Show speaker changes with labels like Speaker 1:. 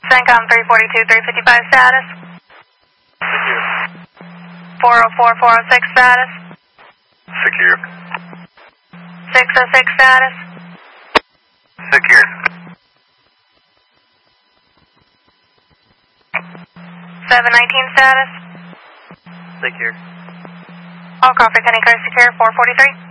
Speaker 1: CENTCOM 342, 355 status.
Speaker 2: Secure.
Speaker 1: 404, 406 status.
Speaker 2: Secure.
Speaker 1: 606 status.
Speaker 2: Secure.
Speaker 1: 719 status.
Speaker 2: Secure.
Speaker 1: All Crawford County cars secure, 443.